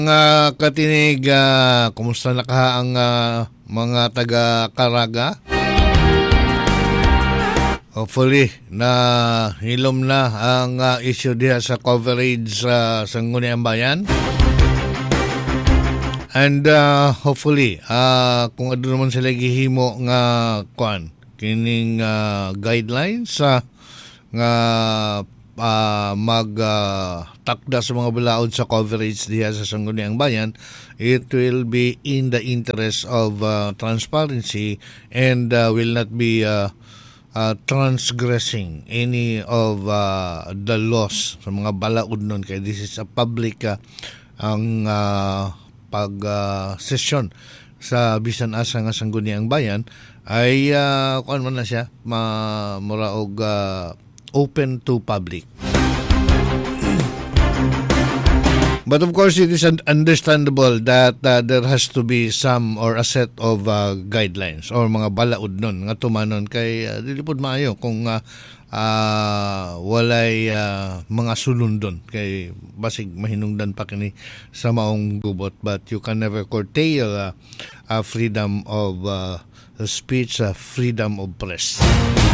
Mga katinig, kumusta na ka ang mga taga-Caraga? Hopefully, na hilom na ang issue diha sa coverage sa Sangguniang Bayan. And hopefully, kung ano naman sila gihimo nga kining guidelines nga magtakda sa mga balaod sa coverage diha sa Sangguniang Bayan, it will be in the interest of transparency and will not be transgressing any of the laws sa mga balaod nun. Kaya this is a public ang pag-session sa bisan asa nga Sangguniang Bayan ay kuan man na siya muraog open to public. But of course, it is understandable that there has to be some or a set of guidelines or mga balaod nun nga tumanon kay dilipod maayo kung walay mga sulundon kay basig mahinungdan pa kini sa maong gubot. But you can never curtail freedom of speech, freedom of press.